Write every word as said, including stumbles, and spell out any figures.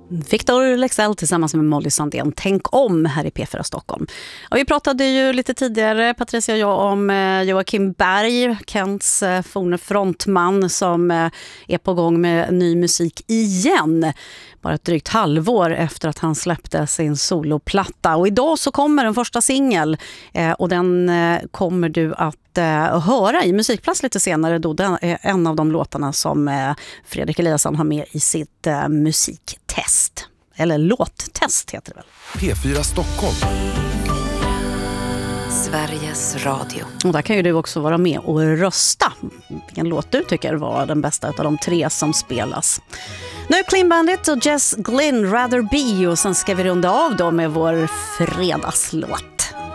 Victor Leksell tillsammans med Molly Sandén. Tänk om här i P fyra Stockholm. Ja, vi pratade ju lite tidigare, Patricia och jag, om eh, Joakim Berg, Kents eh, forne frontman som eh, är på gång med ny musik igen. Bara ett drygt halvår efter att han släppte sin soloplatta. Och idag så kommer den första singel eh, och den eh, kommer du att eh, höra i Musikplats lite senare. Då den är en av de låtarna som eh, Fredrik Eliasson har med i sitt eh, musiktest. Eller låttest heter det väl. P fyra Stockholm. Sveriges Radio. Och där kan ju du också vara med och rösta. Vilken låt du tycker var den bästa av de tre som spelas. Nu Clean Bandit och Jess Glynn, Rather Be. Och sen ska vi runda av då med vår fredagslåt.